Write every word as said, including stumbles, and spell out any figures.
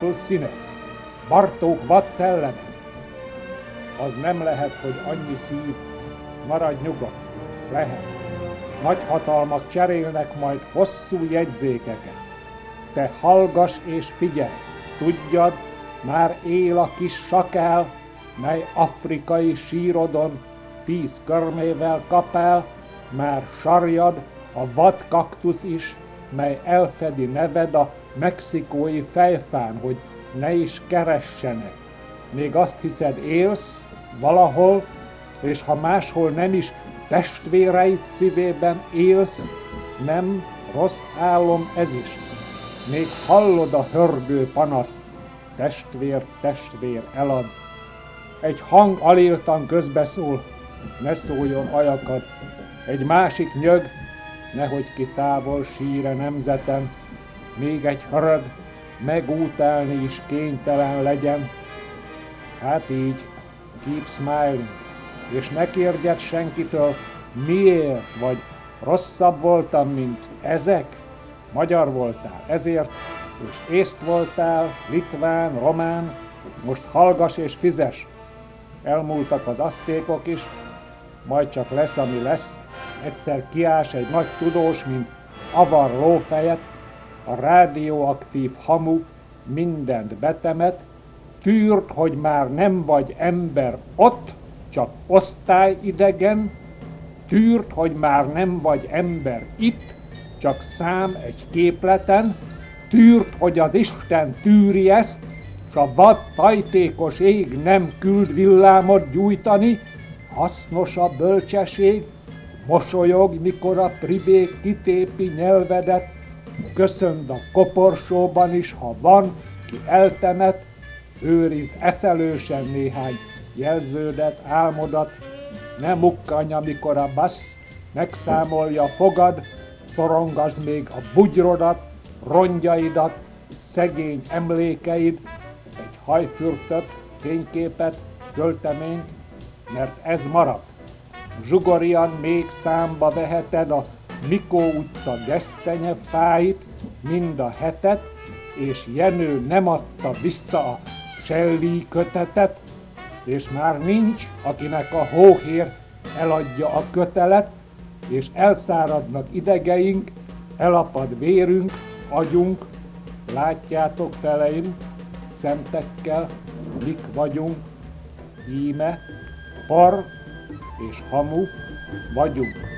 Kaktusz színe, Bartók vad szelleme. Az nem lehet, hogy annyi szív, maradj nyugodt, lehet. Nagy hatalmak cserélnek majd hosszú jegyzékeket. Te hallgass és figyelj, tudjad, már él a kis sakál, mely afrikai sírodon tíz körmével kapál, már sarjad a vad kaktusz is, mely elfedi neved a mexikói fejfán, hogy ne is keressenek. Még azt hiszed, élsz valahol, és ha máshol nem is testvéreid szívében élsz, nem rossz álom ez is. Még hallod a hördő panaszt, testvér, testvér elad. Egy hang aléltan közbeszól, ne szóljon ajakad. Egy másik nyög, nehogy ki távol síre nemzetem. Még egy hörög, megútálni is kénytelen legyen. Hát így, keep smiling, és ne kérdjed senkitől, miért, vagy rosszabb voltam, mint ezek? Magyar voltál, ezért, és észt voltál, litván, román, most hallgass és fizes. Elmúltak az aztékok is, majd csak lesz, ami lesz. Egyszer kiás egy nagy tudós, mint avar lófejet, a rádióaktív hamu mindent betemet, tűrd, hogy már nem vagy ember ott, csak osztályidegen, tűrd, hogy már nem vagy ember itt, csak szám egy képleten, tűrd, hogy az Isten tűri ezt, s a vad tajtékos ég nem küld villámot gyújtani, hasznos a bölcsesség, mosolyog, mikor a tribék kitépi nyelvedet, köszönd a koporsóban is, ha van, ki eltemet, őrizd eszelősen néhány jelződet, álmodat, ne mukkanj, amikor a bassz megszámolja fogad, szorongasd még a bugyrodat, rongyaidat, szegény emlékeid, egy hajfürtöt, fényképet, költeményt, mert ez marad. Zsugorian még számba veheted a Mikó utca gesztenyefáit, mind a hetet, és Jenő nem adta vissza a Shelley kötetet, és már nincs, akinek a hóhér eladja a kötelet, és elszáradnak idegeink, elapad vérünk, agyunk, látjátok feleim, szemtekkel, mik vagyunk, íme, par és hamu vagyunk.